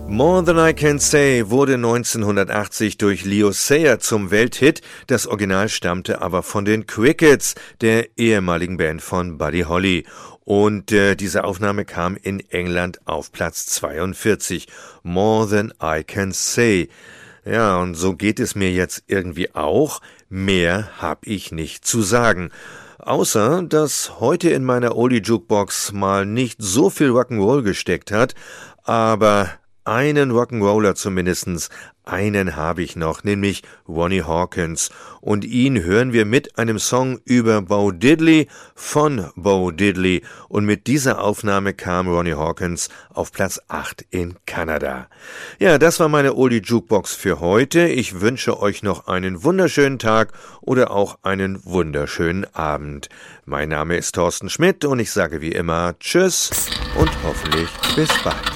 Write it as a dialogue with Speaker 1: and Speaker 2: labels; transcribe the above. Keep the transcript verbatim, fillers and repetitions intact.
Speaker 1: More Than I Can Say wurde neunzehnhundertachtzig durch Leo Sayer zum Welthit, das Original stammte aber von den Crickets, der ehemaligen Band von Buddy Holly. Und äh, diese Aufnahme kam in England auf Platz zweiundvierzig. More Than I Can Say. Ja, und so geht es mir jetzt irgendwie auch. Mehr hab ich nicht zu sagen. Außer, dass heute in meiner Oldie-Jukebox mal nicht so viel Rock'n'Roll gesteckt hat, aber einen Rock'n'Roller zumindestens, einen habe ich noch, nämlich Ronnie Hawkins. Und ihn hören wir mit einem Song über Bo Diddley von Bo Diddley. Und mit dieser Aufnahme kam Ronnie Hawkins auf Platz acht in Kanada. Ja, das war meine Oldie Jukebox für heute. Ich wünsche euch noch einen wunderschönen Tag oder auch einen wunderschönen Abend. Mein Name ist Thorsten Schmidt und ich sage wie immer Tschüss und hoffentlich bis bald.